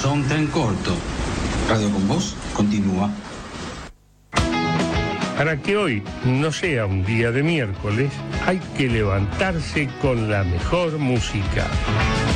corazón ten corto. Radio con Vos continúa. Para que hoy no sea un día de miércoles, hay que levantarse con la mejor música.